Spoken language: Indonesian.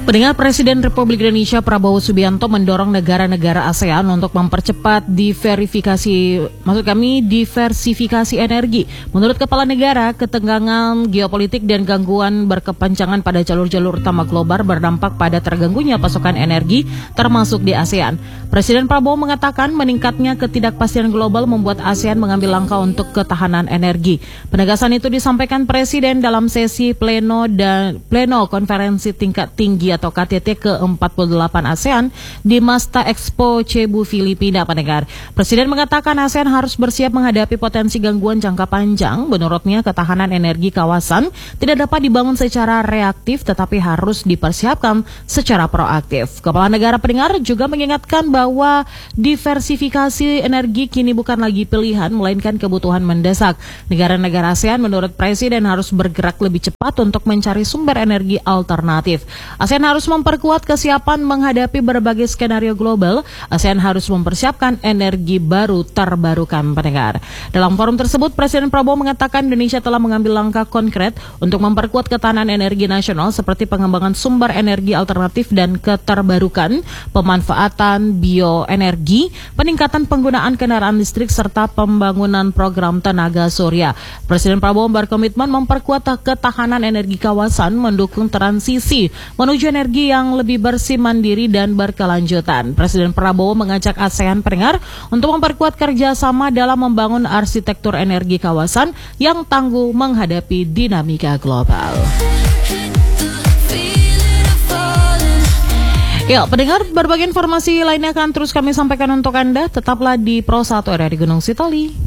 Pendengar, Presiden Republik Indonesia Prabowo Subianto mendorong negara-negara ASEAN untuk mempercepat diversifikasi energi. Menurut Kepala Negara, ketegangan geopolitik dan gangguan berkepanjangan pada jalur-jalur utama global berdampak pada terganggunya pasokan energi, termasuk di ASEAN. Presiden Prabowo mengatakan meningkatnya ketidakpastian global membuat ASEAN mengambil langkah untuk ketahanan energi. Penegasan itu disampaikan Presiden dalam sesi pleno konferensi tingkat tinggi atau KTT ke-48 ASEAN di Masta Expo Cebu, Filipina, pendengar. Presiden mengatakan ASEAN harus bersiap menghadapi potensi gangguan jangka panjang. Menurutnya, ketahanan energi kawasan tidak dapat dibangun secara reaktif tetapi harus dipersiapkan secara proaktif. Kepala Negara, pendengar, juga mengingatkan bahwa diversifikasi energi kini bukan lagi pilihan melainkan kebutuhan mendesak. Negara-negara ASEAN menurut Presiden harus bergerak lebih cepat untuk mencari sumber energi alternatif. ASEAN harus memperkuat kesiapan menghadapi berbagai skenario global. ASEAN harus mempersiapkan energi baru terbarukan, pendengar. Dalam forum tersebut, Presiden Prabowo mengatakan Indonesia telah mengambil langkah konkret untuk memperkuat ketahanan energi nasional seperti pengembangan sumber energi alternatif dan keterbarukan, pemanfaatan bioenergi, peningkatan penggunaan kendaraan listrik, serta pembangunan program tenaga surya. Presiden Prabowo berkomitmen memperkuat ketahanan energi kawasan, mendukung transisi menuju energi yang lebih bersih, mandiri, dan berkelanjutan. Presiden Prabowo mengajak ASEAN, pendengar, untuk memperkuat kerjasama dalam membangun arsitektur energi kawasan yang tangguh menghadapi dinamika global. Ya, pendengar, berbagai informasi lainnya akan terus kami sampaikan untuk Anda. Tetaplah di Pro 1 RRI Gunung Sitoli.